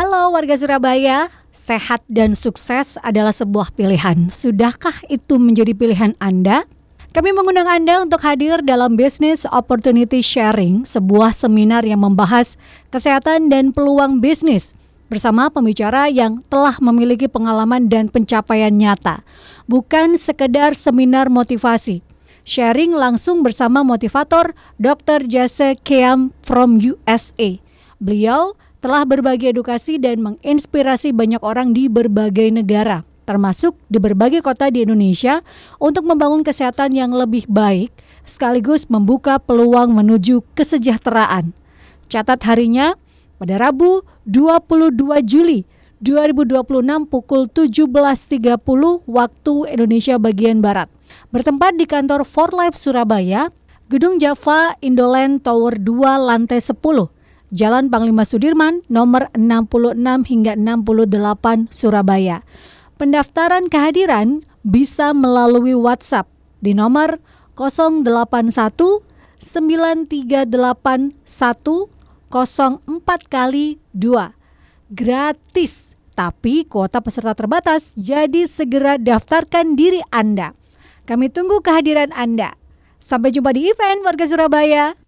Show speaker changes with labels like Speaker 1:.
Speaker 1: Halo warga Surabaya, sehat dan sukses adalah sebuah pilihan. Sudahkah itu menjadi pilihan Anda? Kami mengundang Anda untuk hadir dalam Business Opportunity Sharing, sebuah seminar yang membahas kesehatan dan peluang bisnis bersama pembicara yang telah memiliki pengalaman dan pencapaian nyata. Bukan sekedar seminar motivasi. Sharing langsung bersama motivator Dr. Jesse Keam from USA. Beliau telah berbagi edukasi dan menginspirasi banyak orang di berbagai negara, termasuk di berbagai kota di Indonesia untuk membangun kesehatan yang lebih baik, sekaligus membuka peluang menuju kesejahteraan. Catat harinya pada Rabu 22 Juli 2026 pukul 17.30 waktu Indonesia bagian Barat. Bertempat di kantor For Life Surabaya, Gedung Java Indoland Tower 2 lantai 10. Jalan Panglima Sudirman nomor 66 hingga 68 Surabaya. Pendaftaran kehadiran bisa melalui WhatsApp di nomor 081 938 104 kali 2. Gratis, tapi kuota peserta terbatas, jadi segera daftarkan diri Anda. Kami tunggu kehadiran Anda. Sampai jumpa di event warga Surabaya.